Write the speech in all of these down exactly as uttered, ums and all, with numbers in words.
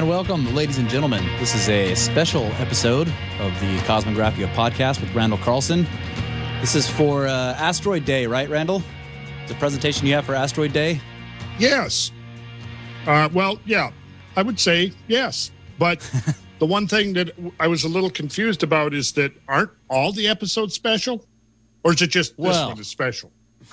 And welcome, ladies and gentlemen. This is a special episode of the Cosmographia podcast with Randall Carlson. This is for uh, Asteroid Day, right, Randall? The presentation you have for Asteroid Day? Yes. Uh, well, yeah, I would say yes. But the one thing that I was a little confused about is that aren't all the episodes special? Or is it just this well, one is special?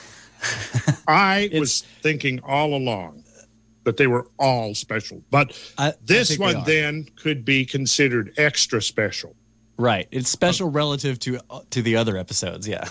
I was thinking all along that they were all special. But I, this I one then could be considered extra special. Right. It's special um, relative to to the other episodes, yeah.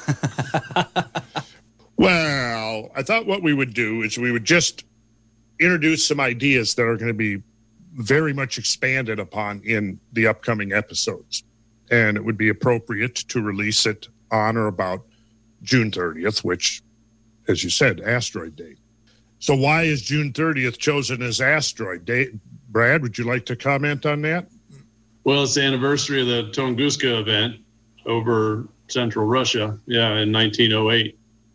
Well, I thought what we would do is we would just introduce some ideas that are going to be very much expanded upon in the upcoming episodes. And it would be appropriate to release it on or about June thirtieth, which, as you said, Asteroid Day. So why is June thirtieth chosen as Asteroid Day? Brad, would you like to comment on that? Well, it's the anniversary of the Tunguska event over central Russia, yeah, in nineteen oh eight.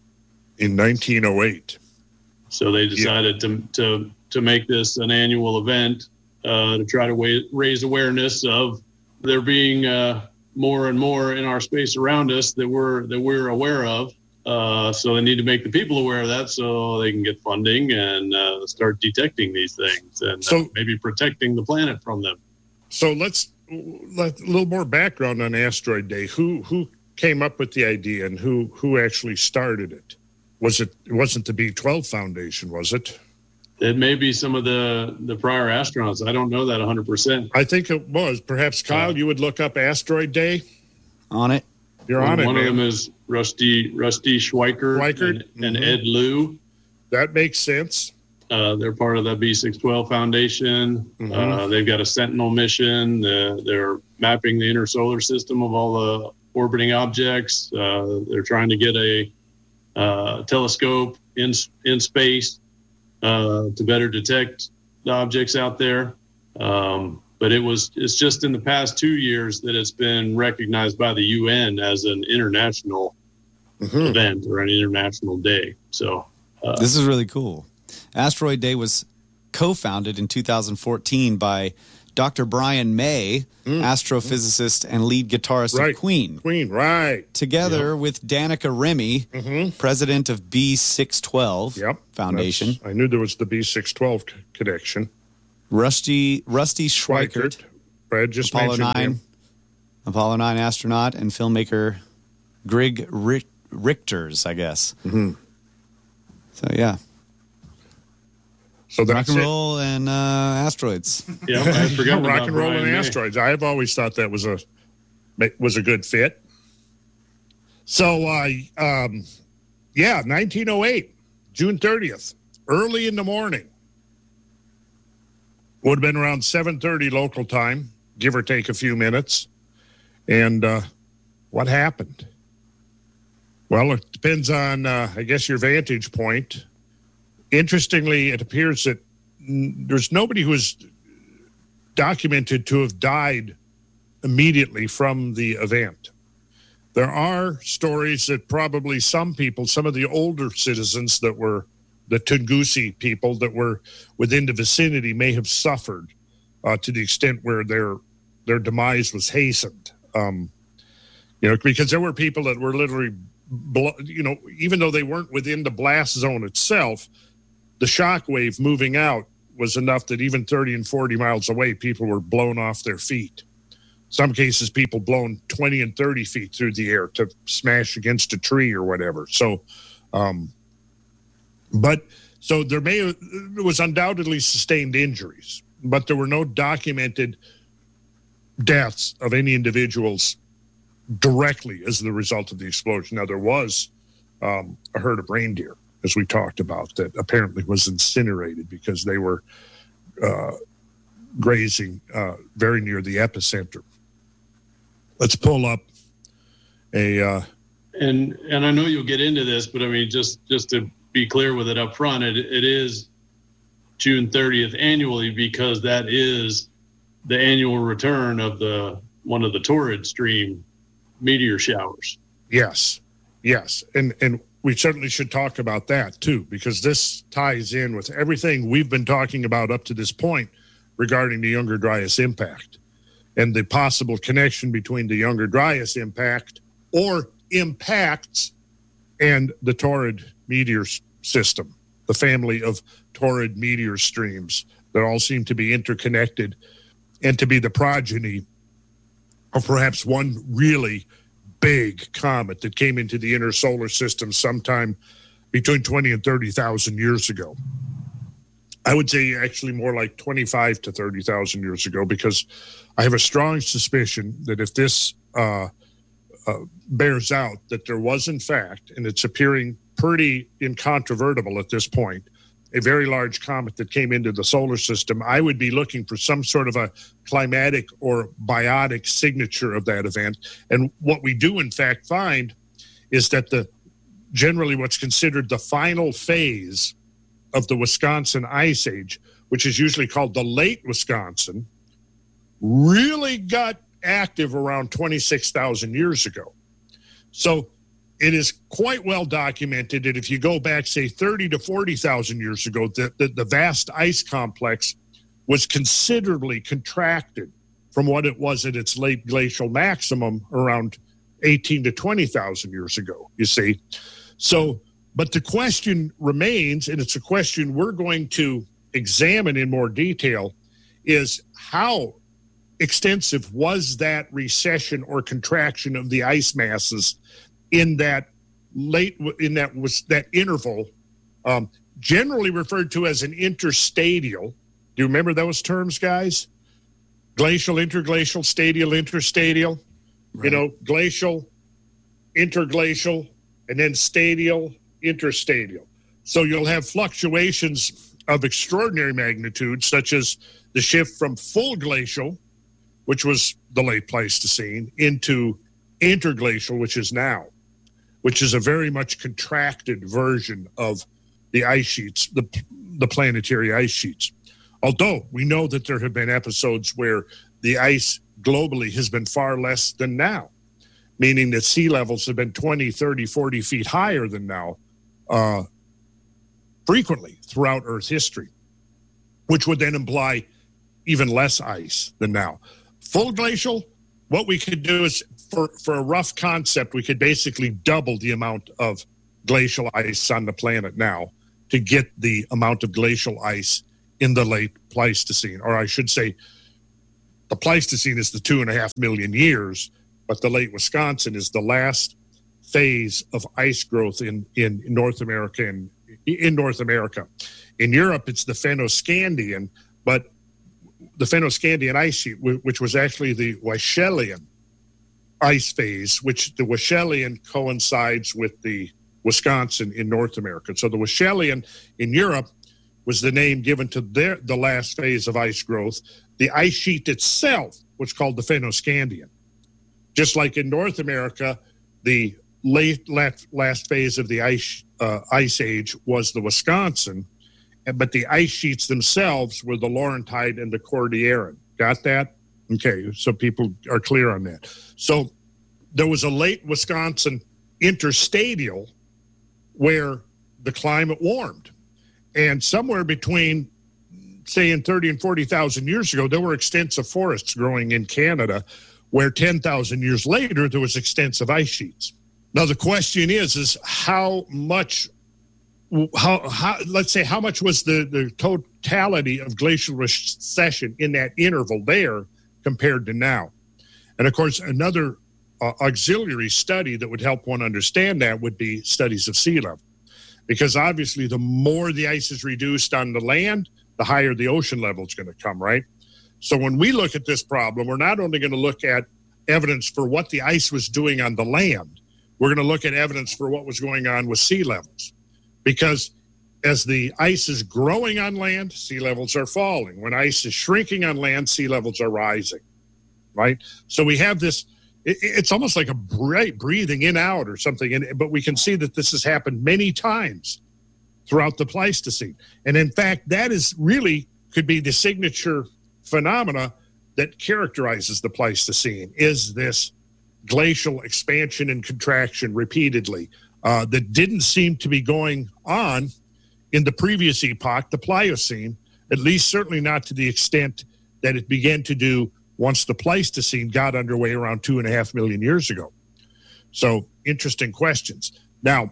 In nineteen oh eight. So they decided yeah. to, to to make this an annual event uh, to try to wa- raise awareness of there being uh, more and more in our space around us that we're that we're aware of. Uh, so they need to make the people aware of that so they can get funding and uh, start detecting these things and so, uh, maybe protecting the planet from them. So let's let a little more background on Asteroid Day. Who who came up with the idea and who who actually started it? Was it, it wasn't the B twelve Foundation, was it? It may be some of the, the prior astronauts. I don't know that one hundred percent. I think it was. Perhaps, Kyle, uh, you would look up Asteroid Day? On it. You're on it, One man. of them is Rusty Rusty Schweikert, Schweikert? and, Mm-hmm. and Ed Liu. That makes sense. Uh, they're part of the B six twelve Foundation. Mm-hmm. Uh, they've got a Sentinel mission. Uh, they're mapping the inner solar system of all the orbiting objects. Uh, they're trying to get a uh, telescope in in space uh, to better detect the objects out there. Um, but it was it's just in the past two years that it's been recognized by the U N as an international mm-hmm. event or an international day. So uh, this is really cool. Asteroid Day was co-founded in two thousand fourteen by Doctor Brian May, mm. astrophysicist and lead guitarist right. of Queen. Queen, right. Together yep. with Danica Remy, mm-hmm. president of B six twelve yep. Foundation. That's, I knew there was the B six twelve c- connection. Rusty, Rusty Schweikert, Schweikert. Brad just Apollo mentioned nine, him. Apollo nine astronaut and filmmaker Grig Rick, Richters, I guess. Mm-hmm. So, yeah. So that's rock and roll it. and uh, asteroids. Yeah, I forgot about rock and roll Brian and May. asteroids. I've always thought that was a was a good fit. So, uh, um, yeah, nineteen oh eight, June thirtieth, early in the morning. Would have been around seven thirty local time, give or take a few minutes. And uh, what happened? Well, it depends on, uh, I guess, your vantage point. Interestingly, it appears that n- there's nobody who is documented to have died immediately from the event. There are stories that probably some people, some of the older citizens that were the Tungusi people that were within the vicinity may have suffered uh, to the extent where their their demise was hastened. Um, you know, because there were people that were literally, blo- you know, even though they weren't within the blast zone itself, the shock wave moving out was enough that even thirty and forty miles away, people were blown off their feet. Some cases, people blown twenty and thirty feet through the air to smash against a tree or whatever. So, um, but so there may there was undoubtedly sustained injuries, but there were no documented deaths of any individuals directly as the result of the explosion. Now, there was um, a herd of reindeer, as we talked about, that apparently was incinerated because they were uh, grazing uh, very near the epicenter. Let's pull up a... Uh, and and I know you'll get into this, but I mean, just, just to be clear with it up front, it, it is June thirtieth annually because that is the annual return of the one of the Torrid Stream meteor showers. Yes, yes. And, and we certainly should talk about that too, because this ties in with everything we've been talking about up to this point regarding the Younger Dryas impact and the possible connection between the Younger Dryas impact or impacts and the Taurid meteor system, the family of Taurid meteor streams that all seem to be interconnected and to be the progeny of perhaps one really big comet that came into the inner solar system sometime between twenty and thirty thousand years ago. I would say actually more like twenty-five to thirty thousand years ago, because I have a strong suspicion that if this uh, uh, bears out, that there was in fact, and it's appearing pretty incontrovertible at this point, a very large comet that came into the solar system, I would be looking for some sort of a climatic or biotic signature of that event. And what we do in fact find is that the generally what's considered the final phase of the Wisconsin Ice Age, which is usually called the late Wisconsin, really got active around twenty-six thousand years ago. So it is quite well documented that if you go back, say, thirty to forty thousand years ago, that the, the vast ice complex was considerably contracted from what it was at its late glacial maximum around eighteen to twenty thousand years ago, you see. So, but the question remains, and it's a question we're going to examine in more detail, is how extensive was that recession or contraction of the ice masses in that late, in that was that interval, um, generally referred to as an interstadial. Do you remember those terms, guys? Glacial, interglacial, stadial, interstadial. Right. You know, glacial, interglacial, and then stadial, interstadial. So you'll have fluctuations of extraordinary magnitude, such as the shift from full glacial, which was the late Pleistocene, into interglacial, which is now, which is a very much contracted version of the ice sheets, the, the planetary ice sheets. Although we know that there have been episodes where the ice globally has been far less than now, meaning that sea levels have been twenty, thirty, forty feet higher than now, uh, frequently throughout Earth history, which would then imply even less ice than now. Full glacial, what we could do is, for, for a rough concept, we could basically double the amount of glacial ice on the planet now to get the amount of glacial ice in the late Pleistocene. Or I should say, the Pleistocene is the two and a half million years, but the late Wisconsin is the last phase of ice growth in, in North America. And in North America. In Europe, it's the Fennoscandian, but the Fennoscandian ice sheet, which was actually the Weschelian ice phase, which the Weschelian coincides with the Wisconsin in North America. So the Weschelian in Europe was the name given to their, the last phase of ice growth. The ice sheet itself was called the Fennoscandian. Just like in North America, the late last, last phase of the ice uh, ice age was the Wisconsin, but the ice sheets themselves were the Laurentide and the Cordilleran. Got that? Okay, so people are clear on that. So there was a late Wisconsin interstadial where the climate warmed. And somewhere between, say, in thirty and forty thousand years ago, there were extensive forests growing in Canada, where ten thousand years later, there was extensive ice sheets. Now, the question is, is how much, how, how let's say, how much was the, the totality of glacial recession in that interval there compared to now? And, of course, another uh, auxiliary study that would help one understand that would be studies of sea level. Because, obviously, the more the ice is reduced on the land, the higher the ocean level is going to come, right? So when we look at this problem, we're not only going to look at evidence for what the ice was doing on the land, we're going to look at evidence for what was going on with sea levels. Because as the ice is growing on land, sea levels are falling. When ice is shrinking on land, sea levels are rising, right? So we have this, it, it's almost like a breathing in, out or something, and, but we can see that this has happened many times throughout the Pleistocene. And in fact, that is really could be the signature phenomena that characterizes the Pleistocene, is this glacial expansion and contraction repeatedly uh, that didn't seem to be going on in the previous epoch, the Pliocene, at least certainly not to the extent that it began to do once the Pleistocene got underway around two and a half million years ago. So interesting questions. Now,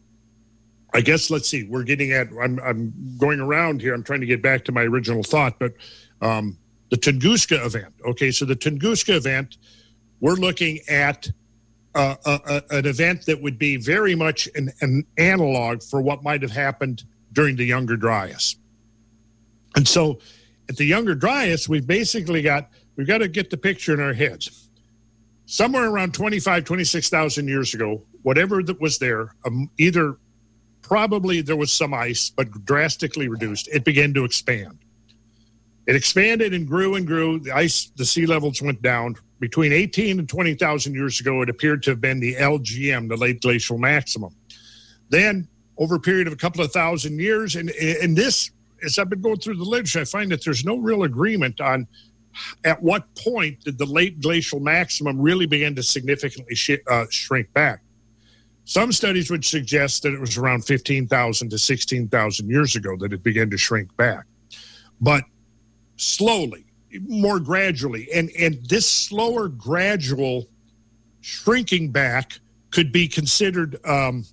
I guess, let's see, we're getting at, I'm, I'm going around here. I'm trying to get back to my original thought, but um, the Tunguska event. Okay, so the Tunguska event, we're looking at uh, a, a, an event that would be very much an, an analog for what might have happened during the Younger Dryas. And so at the Younger Dryas, we've basically got, we've got to get the picture in our heads. Somewhere around twenty-five, twenty-six thousand years ago, whatever that was there, um, either probably there was some ice, but drastically reduced, it began to expand. It expanded and grew and grew. The ice, the sea levels went down. Between eighteen and twenty thousand years ago, it appeared to have been the L G M, the late glacial maximum. Then, over a period of a couple of thousand years, and, and this, as I've been going through the literature, I find that there's no real agreement on at what point did the late glacial maximum really begin to significantly sh- uh, shrink back. Some studies would suggest that it was around fifteen thousand to sixteen thousand years ago that it began to shrink back. But slowly, more gradually, and, and this slower gradual shrinking back could be considered, um,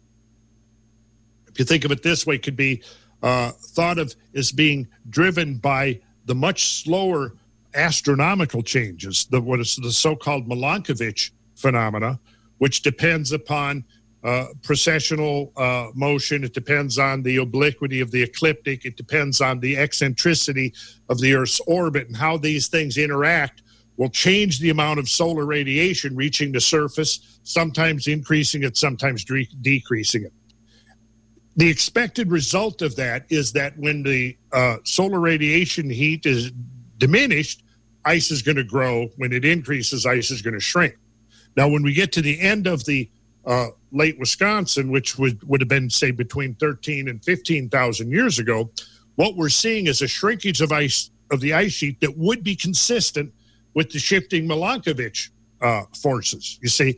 if you think of it this way, could be uh, thought of as being driven by the much slower astronomical changes, the what is the so-called Milankovitch phenomena, which depends upon uh, precessional uh, motion. It depends on the obliquity of the ecliptic. It depends on the eccentricity of the Earth's orbit, and how these things interact will change the amount of solar radiation reaching the surface, sometimes increasing it, sometimes de- decreasing it. The expected result of that is that when the uh, solar radiation heat is diminished, ice is going to grow. When it increases, ice is going to shrink. Now, when we get to the end of the uh, late Wisconsin, which would, would have been, say, between thirteen and fifteen thousand years ago, what we're seeing is a shrinkage of ice of the ice sheet that would be consistent with the shifting Milankovitch uh, forces, you see.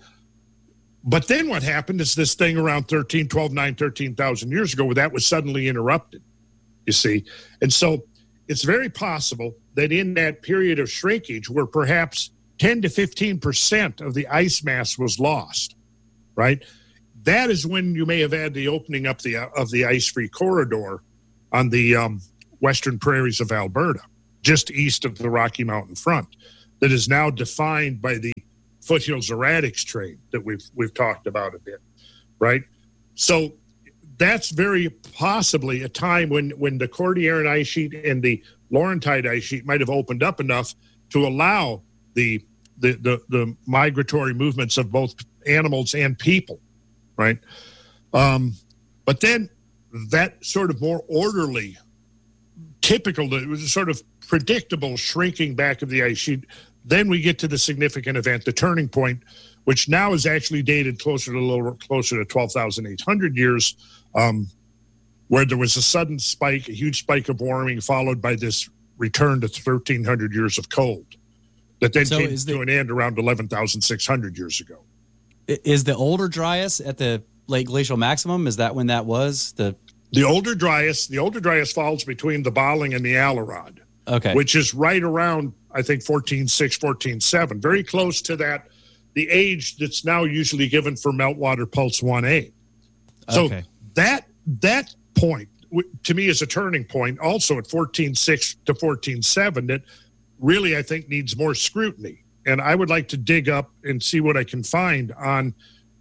But then what happened is this thing around thirteen, twelve, nine, thirteen thousand years ago, where that was suddenly interrupted, you see. And so it's very possible that in that period of shrinkage where perhaps ten to fifteen percent of the ice mass was lost, right? That is when you may have had the opening up the of the ice-free corridor on the um, western prairies of Alberta, just east of the Rocky Mountain front, that is now defined by the foothills erratics trade that we've we've talked about a bit, right? So that's very possibly a time when, when the Cordilleran ice sheet and the Laurentide ice sheet might have opened up enough to allow the the the, the migratory movements of both animals and people, right? Um, but then that sort of more orderly, typical, it was a sort of predictable shrinking back of the ice sheet. Then we get to the significant event, the turning point, which now is actually dated closer to a little closer to twelve thousand eight hundred years, um, where there was a sudden spike, a huge spike of warming, followed by this return to thirteen hundred years of cold that then so came to the, an end around eleven thousand six hundred years ago. Is the older Dryas at the late glacial maximum? Is that when that was? The the older Dryas, the older Dryas falls between the Bolling and the Alarod, okay, which is right around, I think, fourteen six, fourteen seven, very close to that, the age that's now usually given for meltwater pulse one A. So okay. that that point, to me, is a turning point also at fourteen six to fourteen seven that really, I think, needs more scrutiny. And I would like to dig up and see what I can find on,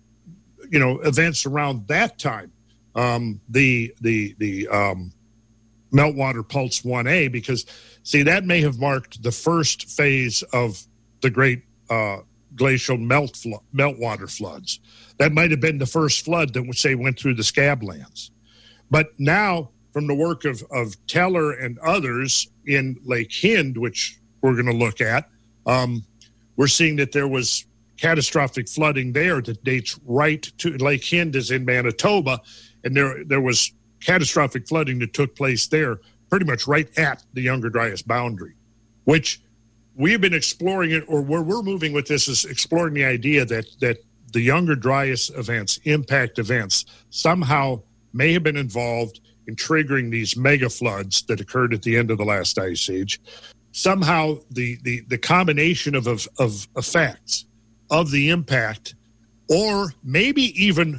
you know, events around that time. Um, the the the um, meltwater pulse one A, because, see, that may have marked the first phase of the great uh, glacial melt flo- meltwater floods. That might have been the first flood that, say, went through the Scablands. But now, from the work of, of Teller and others in Lake Hind, which we're going to look at, um, we're seeing that there was catastrophic flooding there that dates right to Lake Hind is in Manitoba, and there there was catastrophic flooding that took place there pretty much right at the Younger Dryas boundary, which we've been exploring it, or where we're moving with this is exploring the idea that that the Younger Dryas events, impact events, somehow may have been involved in triggering these mega floods that occurred at the end of the last ice age. Somehow the, the, the combination of, of, of effects of the impact, or maybe even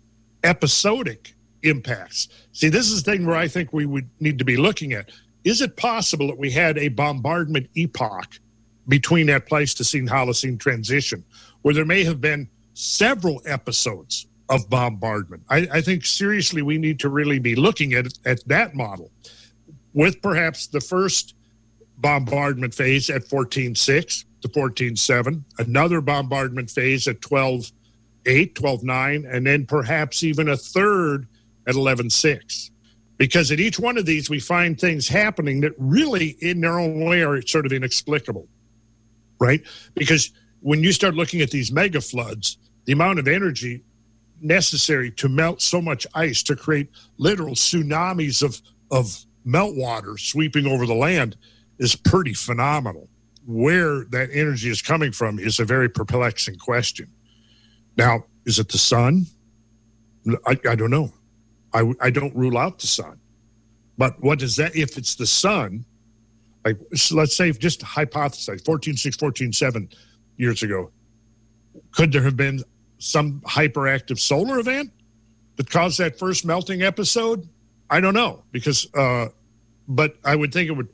episodic impacts. See, this is the thing where I think we would need to be looking at. Is it possible that we had a bombardment epoch between that Pleistocene Holocene transition, where there may have been several episodes of bombardment? I, I think seriously we need to really be looking at at that model, with perhaps the first bombardment phase at fourteen six to fourteen seven, another bombardment phase at twelve eight, twelve nine, and then perhaps even a third at eleven six. Because at each one of these, we find things happening that really, in their own way, are sort of inexplicable, right? Because when you start looking at these mega floods, the amount of energy necessary to melt so much ice to create literal tsunamis of, of meltwater sweeping over the land is pretty phenomenal. Where that energy is coming from is a very perplexing question. Now, is it the sun? I, I don't know. I, I don't rule out the sun. But what is that? If it's the sun, like, so let's say, just hypothesize, fourteen six, fourteen seven years ago, could there have been some hyperactive solar event that caused that first melting episode? I don't know, because, uh, but I would think it would,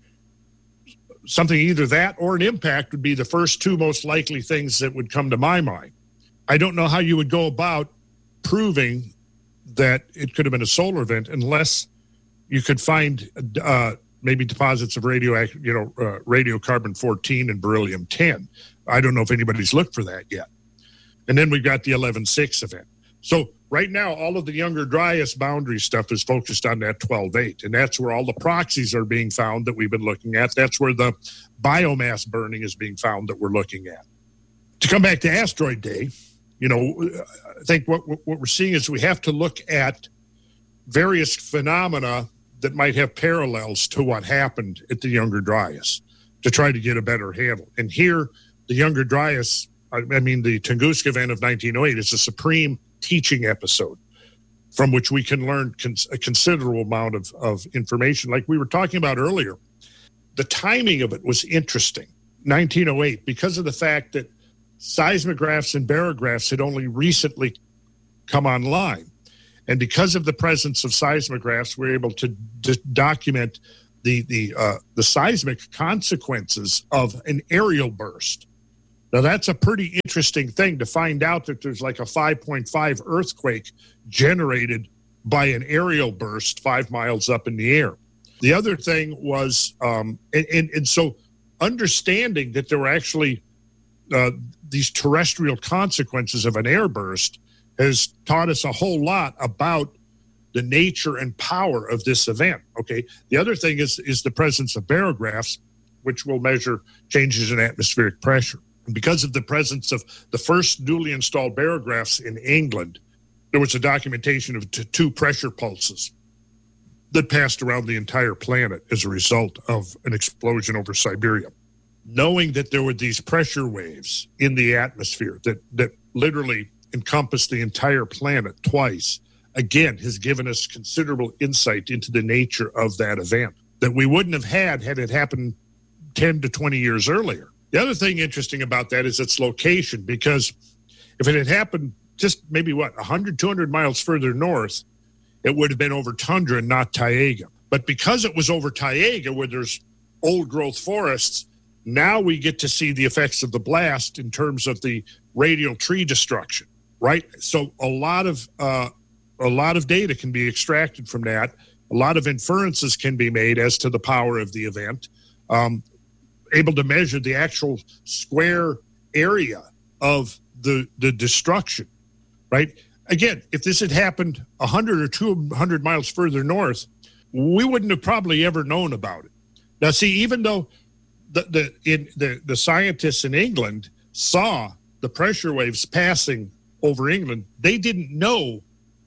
something either that or an impact would be the first two most likely things that would come to my mind. I don't know how you would go about proving that it could have been a solar event unless you could find uh, maybe deposits of radioactive, you know, uh, radiocarbon fourteen and beryllium ten. I don't know if anybody's looked for that yet. And then we've got the eleven six event. So right now, all of the Younger Dryas boundary stuff is focused on that twelve eight, and that's where all the proxies are being found that we've been looking at. That's where the biomass burning is being found that we're looking at. To come back to Asteroid Day, you know, I think what, what we're seeing is we have to look at various phenomena that might have parallels to what happened at the Younger Dryas to try to get a better handle. And here, the Younger Dryas, I mean, the Tunguska event of nineteen oh eight is a supreme teaching episode from which we can learn cons- a considerable amount of, of information. Like we were talking about earlier, the timing of it was interesting. nineteen oh eight, because of the fact that seismographs and barographs had only recently come online. And because of the presence of seismographs, we're able to d- document the, the, uh, the seismic consequences of an aerial burst. Now, that's a pretty interesting thing to find out that there's like a five point five earthquake generated by an aerial burst five miles up in the air. The other thing was, um, and, and, and so understanding that there were actually uh, these terrestrial consequences of an airburst has taught us a whole lot about the nature and power of this event, okay? The other thing is, is the presence of barographs, which will measure changes in atmospheric pressure. And because of the presence of the first newly installed barographs in England, there was a documentation of t- two pressure pulses that passed around the entire planet as a result of an explosion over Siberia. Knowing that there were these pressure waves in the atmosphere that, that literally encompassed the entire planet twice, again, has given us considerable insight into the nature of that event that we wouldn't have had had it happened ten to twenty years earlier. The other thing interesting about that is its location, because if it had happened just maybe, what, one hundred, two hundred miles further north, it would have been over tundra and not taiga. But because it was over taiga, where there's old-growth forests, now we get to see the effects of the blast in terms of the radial tree destruction, right? So a lot of uh, a lot of data can be extracted from that. A lot of inferences can be made as to the power of the event. Um, able to measure the actual square area of the the destruction, right? Again, if this had happened one hundred or two hundred miles further north, we wouldn't have probably ever known about it. Now, see, even though the the in the, the scientists in England saw the pressure waves passing over England, they didn't know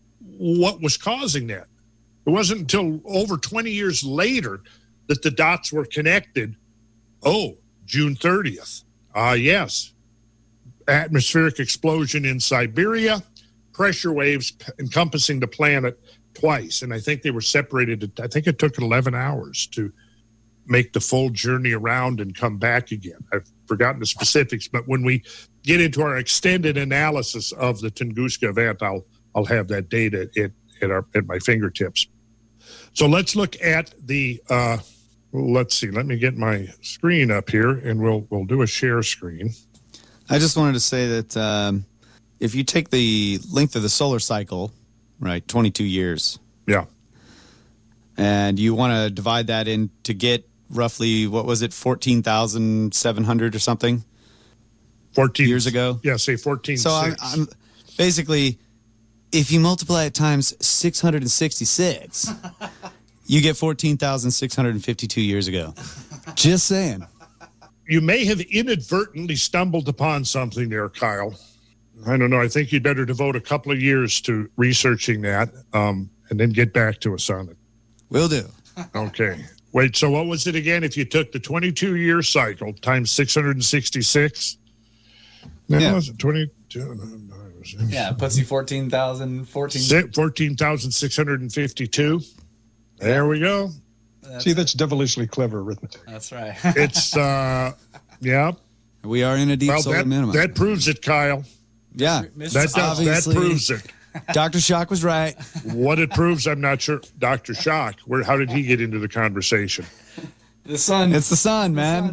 what was causing that. It wasn't until over twenty years later that the dots were connected. Oh, June thirtieth. Ah, uh, yes. Atmospheric explosion in Siberia, pressure waves p- encompassing the planet twice, and I think they were separated. I think it took eleven hours to make the full journey around and come back again. I've forgotten the specifics, but when we get into our extended analysis of the Tunguska event, I'll I'll have that data at at, our, at my fingertips. So let's look at the. Uh, let's see. Let me get my screen up here, and we'll we'll do a share screen. I just wanted to say that um, if you take the length of the solar cycle, right, twenty-two years. Yeah. And you want to divide that in to get roughly, what was it, fourteen thousand seven hundred or something? fourteen years ago? Yeah, say fourteen. So I'm, I'm basically, if you multiply it times six hundred sixty-six, you get fourteen thousand six hundred fifty-two years ago. Just saying. You may have inadvertently stumbled upon something there, Kyle. I don't know. I think you'd better devote a couple of years to researching that um, and then get back to us on it. Will do. Okay. Wait, so what was it again? If you took the twenty-two year cycle times six hundred sixty-six? No, Yeah. was it twenty-two? Yeah, it puts you fourteen thousand, fourteen. fourteen thousand six hundred fifty-two. There we go. That's, See, that's devilishly clever arithmetic. That's right. It's, uh, yeah. We are in a deep Well, solar that, minimum. that proves it, Kyle. Yeah. That, does, that proves it. Doctor Shock was right. What it proves, I'm not sure. Doctor Shock, where? How did he get into the conversation? The sun. It's the sun, man.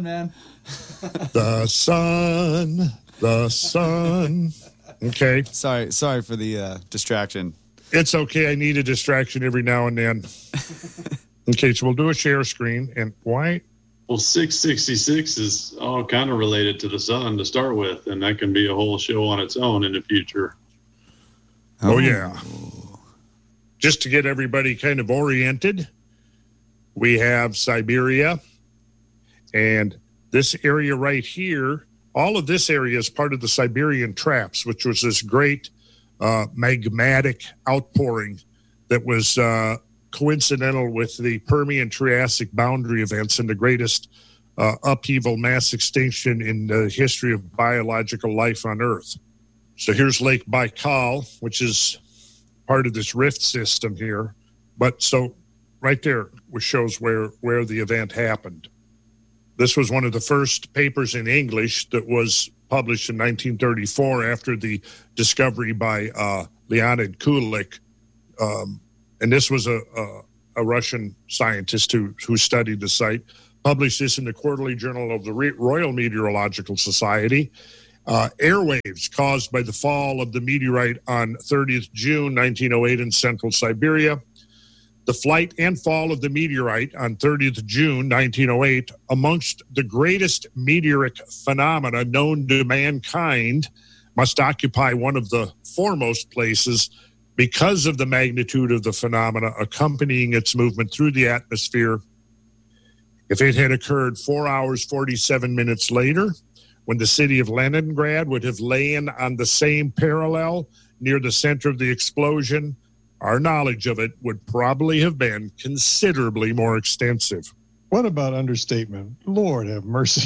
The sun, man. The sun, the sun. Okay. Sorry, sorry for the uh, distraction. It's okay. I need a distraction every now and then. Okay, so we'll do a share screen. And why? Well, six sixty-six is all kind of related to the sun to start with, and that can be a whole show on its own in the future. Oh, oh yeah. Just to get everybody kind of oriented, we have Siberia, and this area right here, all of this area is part of the Siberian Traps, which was this great uh, magmatic outpouring that was uh, coincidental with the Permian-Triassic boundary events and the greatest uh, upheaval mass extinction in the history of biological life on Earth. So here's Lake Baikal, which is part of this rift system here. But so right there, which shows where, where the event happened. This was one of the first papers in English that was published in nineteen thirty-four after the discovery by uh, Leonid Kulik. Um, and this was a, a, a Russian scientist who, who studied the site, published this in the Quarterly Journal of the Royal Meteorological Society. Uh, airwaves caused by the fall of the meteorite on thirtieth June nineteen oh eight in central Siberia. The flight and fall of the meteorite on thirtieth June nineteen oh eight, amongst the greatest meteoric phenomena known to mankind, must occupy one of the foremost places because of the magnitude of the phenomena accompanying its movement through the atmosphere. If it had occurred four hours, forty-seven minutes later, when the city of Leningrad would have lain on the same parallel near the center of the explosion, our knowledge of it would probably have been considerably more extensive. What about understatement? Lord have mercy.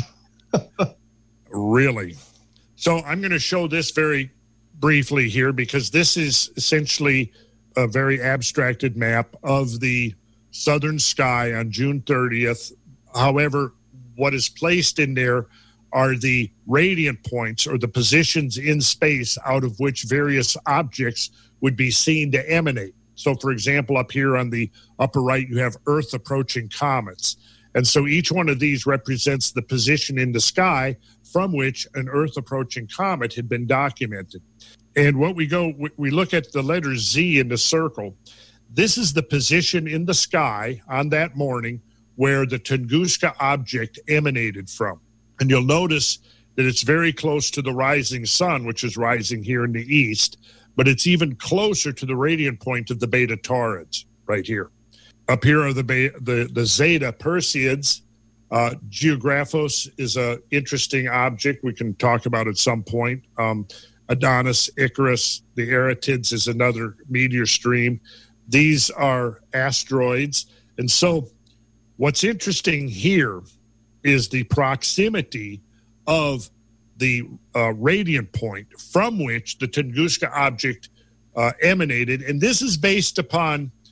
Really. So I'm going to show this very briefly here because this is essentially a very abstracted map of the southern sky on June thirtieth. However, what is placed in there are the radiant points or the positions in space out of which various objects would be seen to emanate. So, for example, up here on the upper right, you have Earth approaching comets. And so each one of these represents the position in the sky from which an Earth approaching comet had been documented. And what we go, we look at the letter Z in the circle. This is the position in the sky on that morning where the Tunguska object emanated from. And you'll notice that it's very close to the rising sun, which is rising here in the east, but it's even closer to the radiant point of the Beta Taurids right here. Up here are the the, the Zeta Perseids. Uh, Geographos is an interesting object we can talk about at some point. Um, Adonis, Icarus, the Aratids is another meteor stream. These are asteroids. And so what's interesting here is the proximity of the uh, radiant point from which the Tunguska object uh, emanated. And this is based upon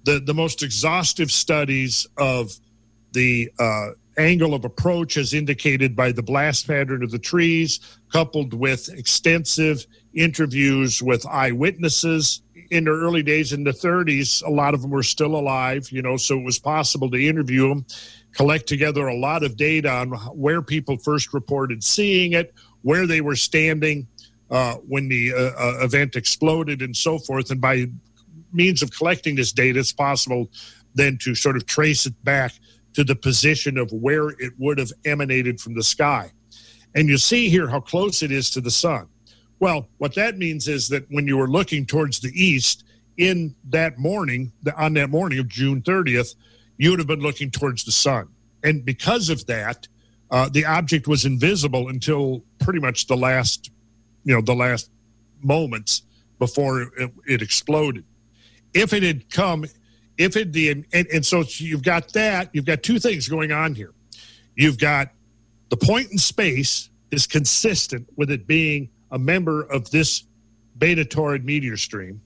the, the most exhaustive studies of the uh, angle of approach as indicated by the blast pattern of the trees, coupled with extensive interviews with eyewitnesses. In the early days in the thirties, a lot of them were still alive, you know, so it was possible to interview them, collect together a lot of data on where people first reported seeing it, where they were standing uh, when the uh, uh, event exploded and so forth. And by means of collecting this data, it's possible then to sort of trace it back to the position of where it would have emanated from the sky. And you see here how close it is to the sun. Well, what that means is that when you were looking towards the east in that morning, on that morning of June thirtieth, you would have been looking towards the sun. And because of that, uh, the object was invisible until pretty much the last, you know, the last moments before it, it exploded. If it had come, if it the and, and so you've got that, you've got two things going on here. You've got the point in space is consistent with it being a member of this Beta Taurid meteor stream,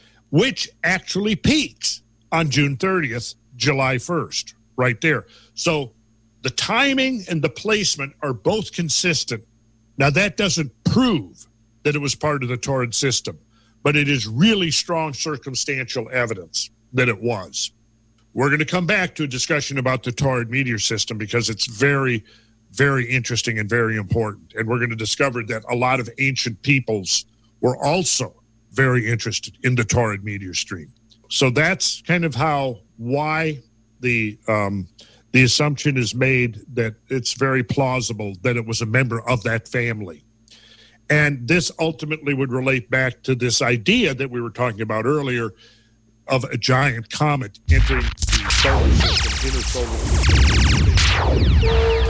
which actually peaks on June thirtieth, July first, right there. So the timing and the placement are both consistent. Now, that doesn't prove that it was part of the Taurid system, but it is really strong circumstantial evidence that it was. We're going to come back to a discussion about the Taurid meteor system because it's very, very interesting and very important. And we're going to discover that a lot of ancient peoples were also very interested in the Taurid meteor stream. So that's kind of how, why the um, the assumption is made that it's very plausible that it was a member of that family. And this ultimately would relate back to this idea that we were talking about earlier of a giant comet entering the solar system, inner solar system.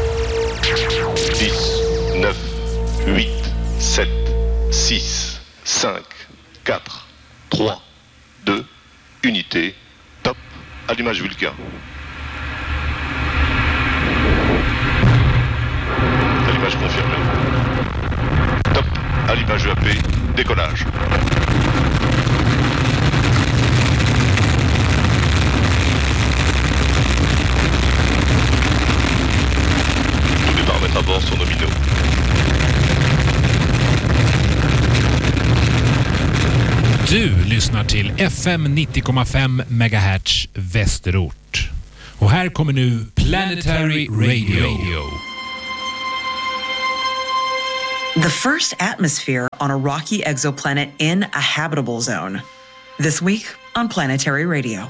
dix, neuf, huit, sept, six, cinq, quatre, trois, deux, unité, top, allumage Vulcain. Allumage confirmé. Top, allumage E A P, décollage. Tous les paramètres à bord sont nominaux. Du lyssnar till F M nittio komma fem megahertz Västerort. Och här kommer nu Planetary Radio. The first atmosphere on a rocky exoplanet in a habitable zone. This week on Planetary Radio.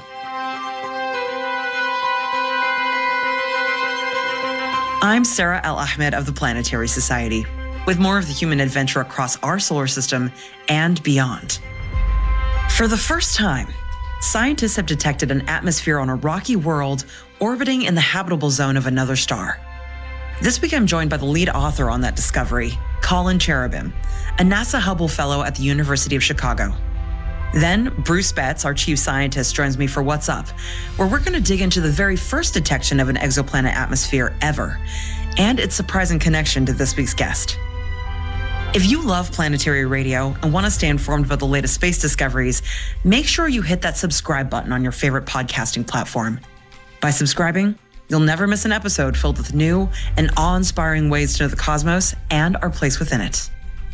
I'm Sarah Al-Ahmed of the Planetary Society, with more of the human adventure across our solar system and beyond. For the first time, scientists have detected an atmosphere on a rocky world orbiting in the habitable zone of another star. This week I'm joined by the lead author on that discovery, Colin Cherubim, a NASA Hubble Fellow at the University of Chicago. Then Bruce Betts, our chief scientist, joins me for What's Up, where we're going to dig into the very first detection of an exoplanet atmosphere ever, and its surprising connection to this week's guest. If you love Planetary Radio and want to stay informed about the latest space discoveries, make sure you hit that subscribe button on your favorite podcasting platform. By subscribing, you'll never miss an episode filled with new and awe-inspiring ways to know the cosmos and our place within it.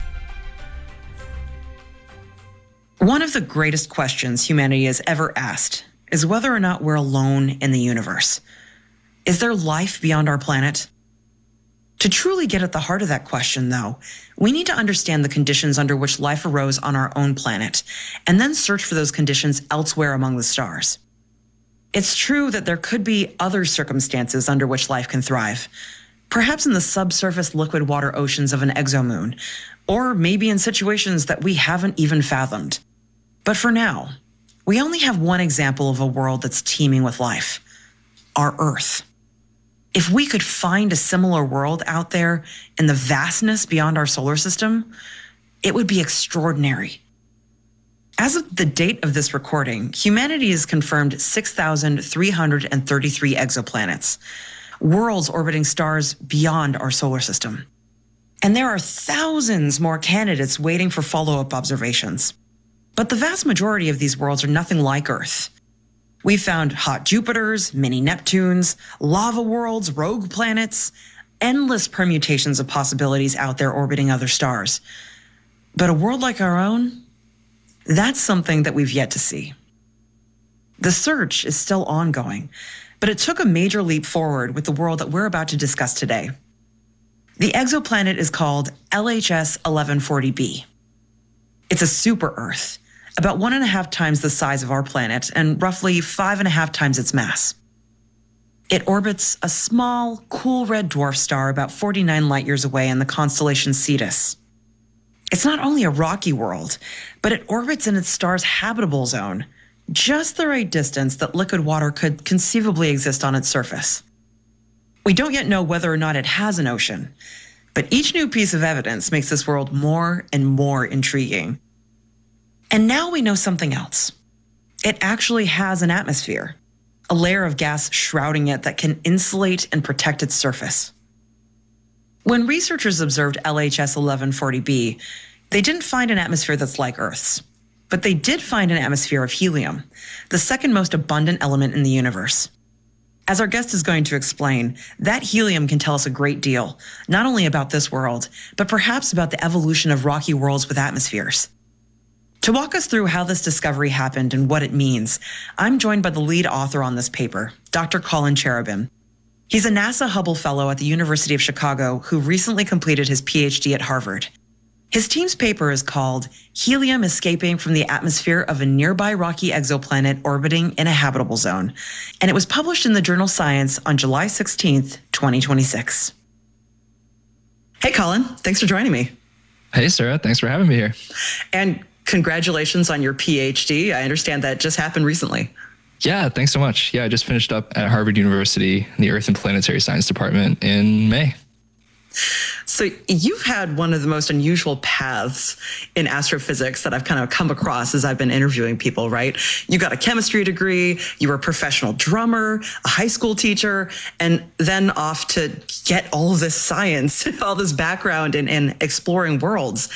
One of the greatest questions humanity has ever asked is whether or not we're alone in the universe. Is there life beyond our planet? To truly get at the heart of that question, though, we need to understand the conditions under which life arose on our own planet, and then search for those conditions elsewhere among the stars. It's true that there could be other circumstances under which life can thrive, perhaps in the subsurface liquid water oceans of an exomoon, or maybe in situations that we haven't even fathomed. But for now, we only have one example of a world that's teeming with life: our Earth. If we could find a similar world out there in the vastness beyond our solar system, it would be extraordinary. As of the date of this recording, humanity has confirmed six thousand three hundred thirty-three exoplanets, worlds orbiting stars beyond our solar system. And there are thousands more candidates waiting for follow-up observations. But the vast majority of these worlds are nothing like Earth. We found hot Jupiters, mini Neptunes, lava worlds, rogue planets, endless permutations of possibilities out there orbiting other stars. But a world like our own, that's something that we've yet to see. The search is still ongoing, but it took a major leap forward with the world that we're about to discuss today. The exoplanet is called L H S eleven forty b. It's a super Earth, about one and a half times the size of our planet and roughly five and a half times its mass. It orbits a small, cool red dwarf star about forty-nine light years away in the constellation Cetus. It's not only a rocky world, but it orbits in its star's habitable zone, just the right distance that liquid water could conceivably exist on its surface. We don't yet know whether or not it has an ocean, but each new piece of evidence makes this world more and more intriguing. And now we know something else. It actually has an atmosphere, a layer of gas shrouding it that can insulate and protect its surface. When researchers observed L H S eleven forty b, they didn't find an atmosphere that's like Earth's, but they did find an atmosphere of helium, the second most abundant element in the universe. As our guest is going to explain, that helium can tell us a great deal, not only about this world, but perhaps about the evolution of rocky worlds with atmospheres. To walk us through how this discovery happened and what it means, I'm joined by the lead author on this paper, Doctor Colin Cherubin. He's a NASA Hubble Fellow at the University of Chicago who recently completed his P H D at Harvard. His team's paper is called Helium Escaping from the Atmosphere of a Nearby Rocky Exoplanet Orbiting in a Habitable Zone, and it was published in the journal Science on July sixteenth, twenty twenty-six. Hey, Colin, thanks for joining me. Hey, Sarah, thanks for having me here. And congratulations on your P H D. I understand that just happened recently. Yeah, thanks so much. Yeah, I just finished up at Harvard University in the Earth and Planetary Science Department in May. So you've had one of the most unusual paths in astrophysics that I've kind of come across as I've been interviewing people, right? You got a chemistry degree, you were a professional drummer, a high school teacher, and then off to get all of this science, all this background in, in exploring worlds.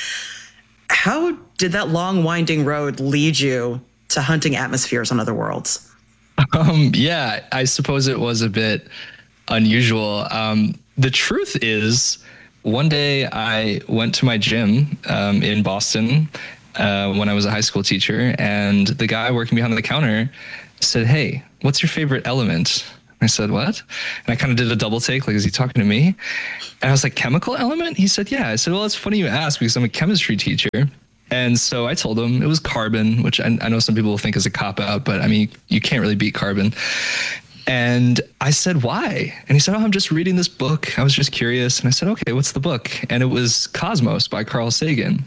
How did that long winding road lead you to hunting atmospheres on other worlds? Um, yeah, I suppose it was a bit unusual. Um, the truth is, one day I went to my gym um, in Boston uh, when I was a high school teacher, and the guy working behind the counter said, "Hey, what's your favorite element?" I said, "What?" And I kind of did a double take, like, is he talking to me? And I was like, "Chemical element?" He said, "Yeah." I said, "Well, it's funny you ask because I'm a chemistry teacher." And so I told him it was carbon, which I, I know some people will think is a cop-out, but I mean, you can't really beat carbon. And I said, "Why?" And he said, "Oh, I'm just reading this book. I was just curious." And I said, "Okay, what's the book?" And it was Cosmos by Carl Sagan.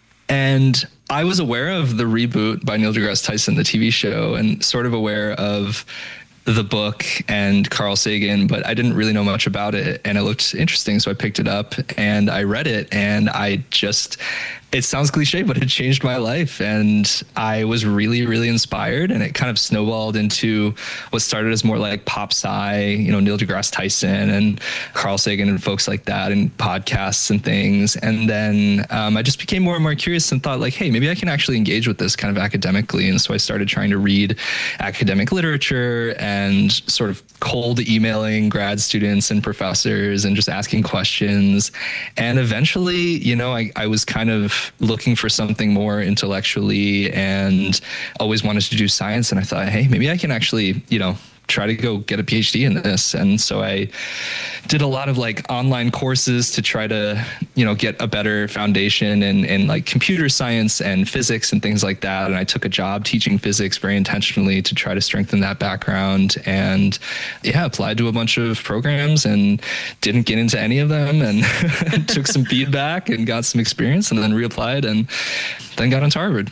And I was aware of the reboot by Neil deGrasse Tyson, the T V show, and sort of aware of the book and Carl Sagan, but I didn't really know much about it. And it looked interesting. So I picked it up and I read it, and I just, it sounds cliche, but it changed my life. And I was really, really inspired, and it kind of snowballed into what started as more like pop sci, you know, Neil deGrasse Tyson and Carl Sagan and folks like that, and podcasts and things. And then um, I just became more and more curious and thought, like, hey, maybe I can actually engage with this kind of academically. And so I started trying to read academic literature and sort of cold emailing grad students and professors and just asking questions. And eventually, you know, I, I was kind of looking for something more intellectually and always wanted to do science. And I thought, hey, maybe I can actually, you know, try to go get a P H D in this. And so I did a lot of like online courses to try to, you know, get a better foundation in, in like computer science and physics and things like that. And I took a job teaching physics very intentionally to try to strengthen that background. And yeah, applied to a bunch of programs and didn't get into any of them, and took some feedback and got some experience, and then reapplied and then got into Harvard.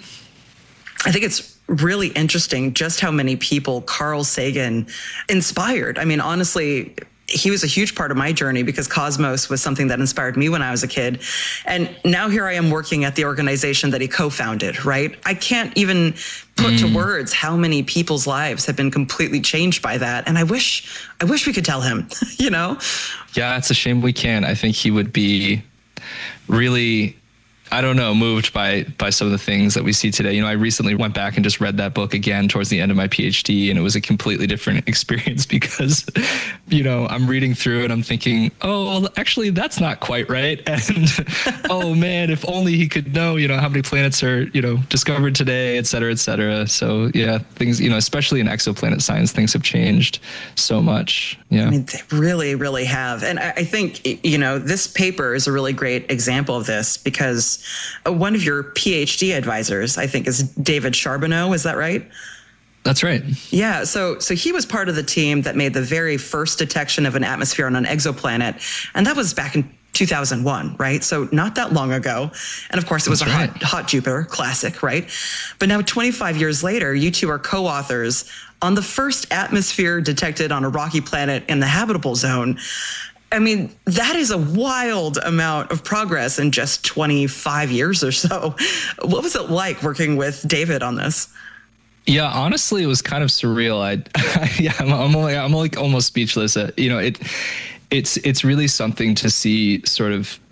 I think it's really interesting just how many people Carl Sagan inspired. I mean, honestly, he was a huge part of my journey because Cosmos was something that inspired me when I was a kid. And now here I am working at the organization that he co-founded, right? I can't even put mm. to words how many people's lives have been completely changed by that. And I wish, I wish we could tell him, you know? Yeah, it's a shame we can't. I think he would be really I don't know, moved by by some of the things that we see today. You know, I recently went back and just read that book again towards the end of my PhD, and it was a completely different experience because, you know, I'm reading through and I'm thinking, oh, well, actually, that's not quite right. And, oh, man, if only he could know, you know, how many planets are, you know, discovered today, et cetera, et cetera. So, yeah, things, you know, especially in exoplanet science, things have changed so much. Yeah. I mean, they really, really have. And I, I think, you know, this paper is a really great example of this because one of your PhD advisors, I think, is David Charbonneau. Is that right? That's right. Yeah. So, so he was part of the team that made the very first detection of an atmosphere on an exoplanet, and that was back in two thousand one, right? So not that long ago. And of course, it was That's a right. hot, hot Jupiter classic, right? But now, twenty-five years later, you two are co-authors on the first atmosphere detected on a rocky planet in the habitable zone. I mean, that is a wild amount of progress in just twenty-five years or so. What was it like working with David on this? Yeah, honestly, it was kind of surreal. I, yeah, I'm, I'm like, I'm like almost speechless. Uh, you know, it, it's, it's really something to see sort of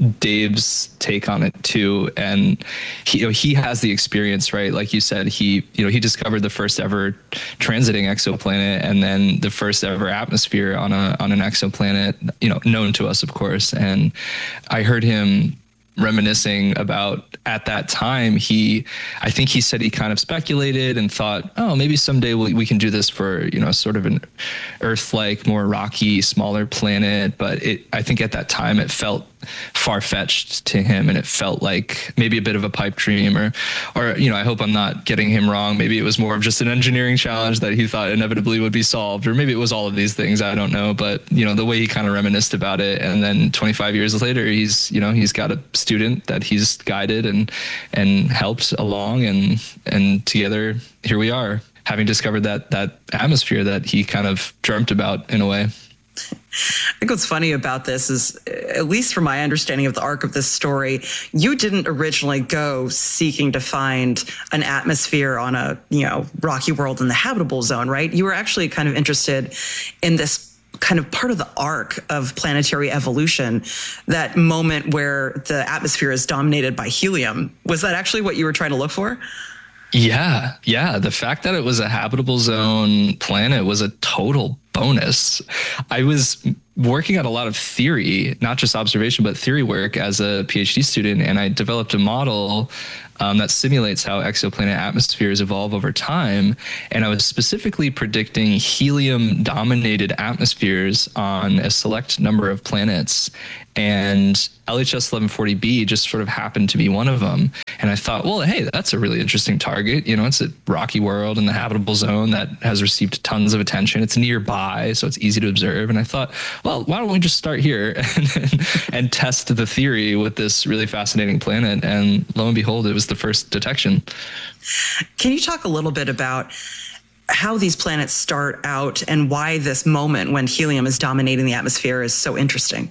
Dave's take on it too. And he, you know, he has the experience, right? Like you said, he, you know, he discovered the first ever transiting exoplanet and then the first ever atmosphere on a, on an exoplanet, you know, known to us, of course. And I heard him reminiscing about at that time, he, I think he said he kind of speculated and thought, oh, maybe someday we, we can do this for, you know, sort of an Earth-like, more rocky, smaller planet. But it, I think at that time it felt far-fetched to him, and it felt like maybe a bit of a pipe dream, or, or, you know, I hope I'm not getting him wrong. Maybe it was more of just an engineering challenge that he thought inevitably would be solved, or maybe it was all of these things. I don't know. But, you know, the way he kind of reminisced about it, and then twenty-five years later, he's, you know, he's got a student that he's guided and, and helped along, and, and together here we are, having discovered that, that atmosphere that he kind of dreamt about in a way. I think what's funny about this is, at least from my understanding of the arc of this story, you didn't originally go seeking to find an atmosphere on a, you know, rocky world in the habitable zone, right? You were actually kind of interested in this kind of part of the arc of planetary evolution, that moment where the atmosphere is dominated by helium. Was that actually what you were trying to look for? Yeah, yeah. The fact that it was a habitable zone planet was a total bonus. I was working on a lot of theory, not just observation, but theory work as a PhD student, and I developed a model um, that simulates how exoplanet atmospheres evolve over time. And I was specifically predicting helium-dominated atmospheres on a select number of planets. And L H S eleven forty b just sort of happened to be one of them. And I thought, well, hey, that's a really interesting target. You know, it's a rocky world in the habitable zone that has received tons of attention. It's nearby, so it's easy to observe. And I thought, well, why don't we just start here and, and, and test the theory with this really fascinating planet? And lo and behold, it was the first detection. Can you talk a little bit about how these planets start out and why this moment when helium is dominating the atmosphere is so interesting?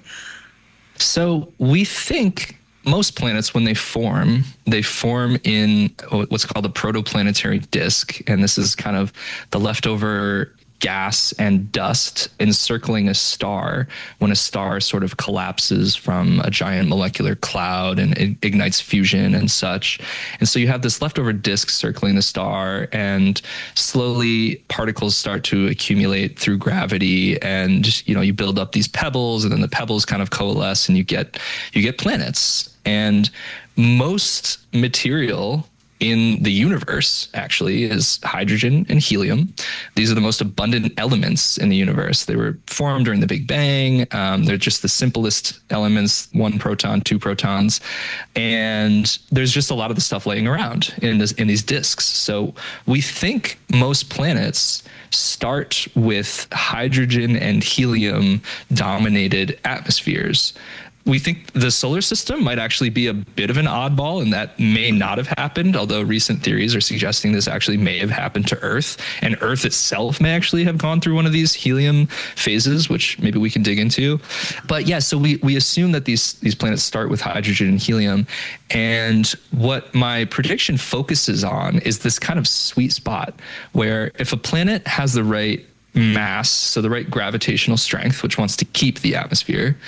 So we think most planets, when they form, they form in what's called a protoplanetary disk. And this is kind of the leftover gas and dust encircling a star when a star sort of collapses from a giant molecular cloud and it ignites fusion and such. And so you have this leftover disk circling the star, and slowly particles start to accumulate through gravity, and you know, you build up these pebbles, and then the pebbles kind of coalesce and you get you get planets. And most material in the universe actually is hydrogen and helium. These are the most abundant elements in the universe. They were formed during the Big Bang. Um, they're just the simplest elements, one proton, two protons. And there's just a lot of the stuff laying around in this, in these disks. So we think most planets start with hydrogen and helium dominated atmospheres. We think the solar system might actually be a bit of an oddball, and that may not have happened, although recent theories are suggesting this actually may have happened to Earth, and Earth itself may actually have gone through one of these helium phases, which maybe we can dig into. But yeah, so we, we assume that these, these planets start with hydrogen and helium, and what my prediction focuses on is this kind of sweet spot where if a planet has the right mass, so the right gravitational strength, which wants to keep the atmosphere,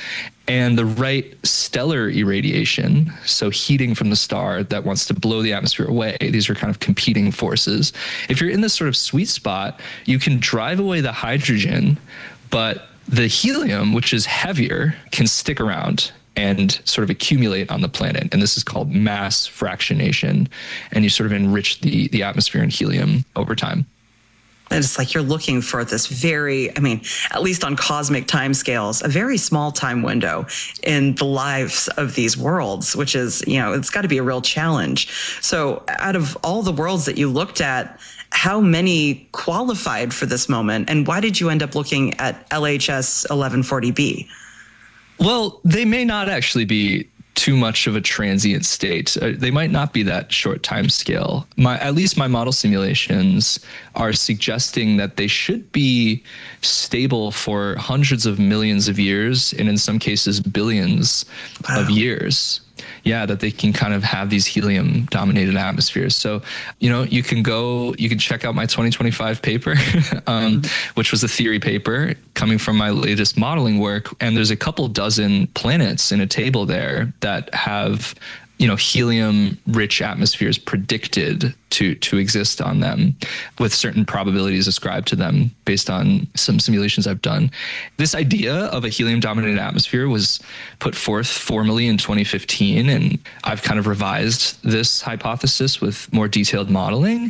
and the right stellar irradiation, so heating from the star that wants to blow the atmosphere away. These are kind of competing forces. If you're in this sort of sweet spot, you can drive away the hydrogen, but the helium, which is heavier, can stick around and sort of accumulate on the planet. And this is called mass fractionation. And you sort of enrich the, the atmosphere in helium over time. And it's like you're looking for this very, I mean, at least on cosmic timescales, a very small time window in the lives of these worlds, which is, you know, it's got to be a real challenge. So out of all the worlds that you looked at, how many qualified for this moment? And why did you end up looking at L H S eleven forty b? Well, they may not actually be too much of a transient state. Uh, they might not be that short time scale. My, at least my model simulations are suggesting that they should be stable for hundreds of millions of years, and in some cases, billions wow. of years. Yeah, that they can kind of have these helium dominated atmospheres. So, you know, you can go, you can check out my twenty twenty-five paper, um, mm-hmm. which was a theory paper coming from my latest modeling work. And there's a couple dozen planets in a table there that have, you know, helium rich atmospheres predicted to, to exist on them with certain probabilities ascribed to them based on some simulations I've done. This idea of a helium dominated atmosphere was put forth formally in twenty fifteen. And I've kind of revised this hypothesis with more detailed modeling.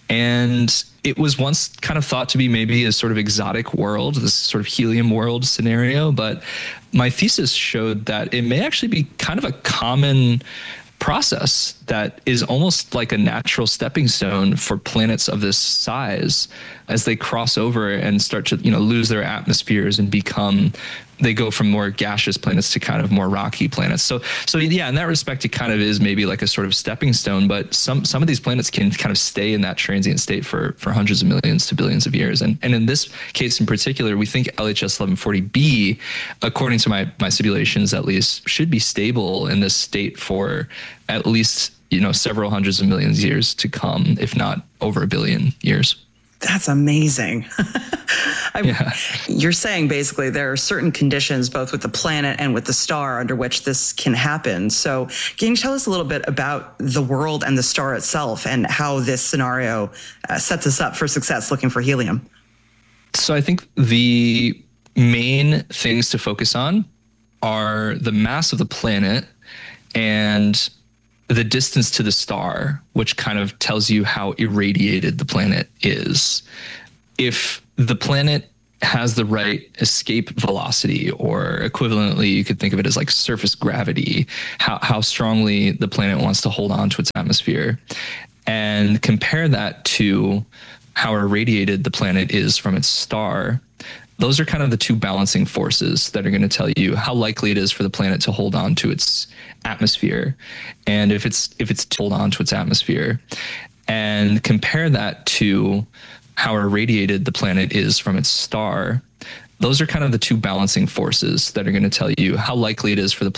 And it was once kind of thought to be maybe a sort of exotic world, this sort of helium world scenario. But my thesis showed that it may actually be kind of a common process that is almost like a natural stepping stone for planets of this size as they cross over and start to, you know, lose their atmospheres and become, they go from more gaseous planets to kind of more rocky planets. So, so yeah, in that respect, it kind of is maybe like a sort of stepping stone, but some, some of these planets can kind of stay in that transient state for, for hundreds of millions to billions of years. And, and in this case in particular, we think L H S eleven forty b, according to my, my simulations at least, should be stable in this state for at least, you know, several hundreds of millions of years to come, if not over a billion years. That's amazing. I, yeah. You're saying basically there are certain conditions, both with the planet and with the star, under which this can happen. So can you tell us a little bit about the world and the star itself and how this scenario uh, sets us up for success looking for helium? So I think the main things to focus on are the mass of the planet and the distance to the star, which kind of tells you how irradiated the planet is. If the planet has the right escape velocity, or equivalently, you could think of it as like surface gravity, how, how strongly the planet wants to hold on to its atmosphere, and compare that to how irradiated the planet is from its star, those are kind of the two balancing forces that are going to tell you how likely it is for the planet to hold on to its atmosphere. And if it's if it's to hold on to its atmosphere, and compare that to how irradiated the planet is from its star, those are kind of the two balancing forces that are going to tell you how likely it is for the